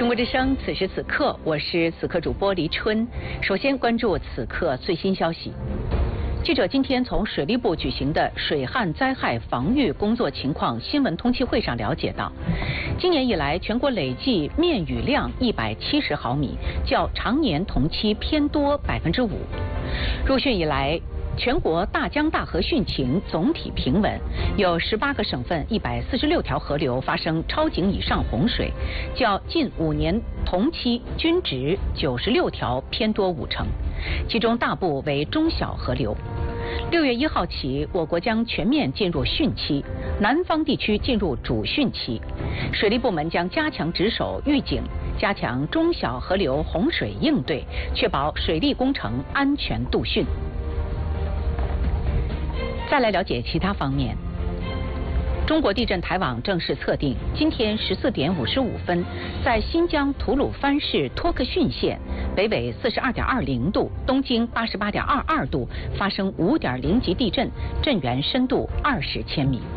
中国之声，此时此刻，我是此刻主播黎春。首先关注此刻最新消息。记者今天从水利部举行的水旱灾害防御工作情况新闻通气会上了解到，今年以来全国累计面雨量170毫米，较常年同期偏多5%。入汛以来，全国大江大河汛情总体平稳，有18个省份146条河流发生超警以上洪水，较近5年同期均值96条偏多50%，其中大部为中小河流。6月1号起，我国将全面进入汛期，南方地区进入主汛期。水利部门将加强值守预警，加强中小河流洪水应对，确保水利工程安全度汛。再来了解其他方面。中国地震台网正式测定，今天14点55分，在新疆吐鲁番市托克逊县北纬42.20度、东经88.22度发生5.0级地震，震源深度20千米。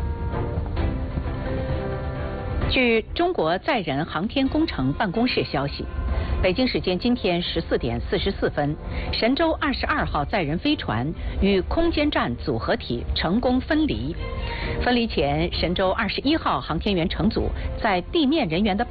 据中国载人航天工程办公室消息，北京时间今天14点44分，神舟22号载人飞船与空间站组合体成功分离。分离前，神舟21号航天员乘组在地面人员的